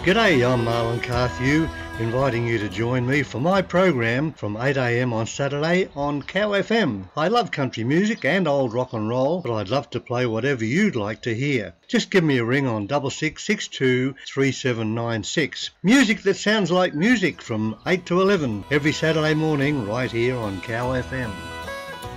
G'day, I'm Marlon Carthew, inviting you to join me for my program from 8 a.m. on Saturday on Cow FM. I love country music and old rock and roll, but I'd love to play whatever you'd like to hear. Just give me a ring on 6662 3796. Music that sounds like music from 8 to 11 every Saturday morning right here on Cow FM.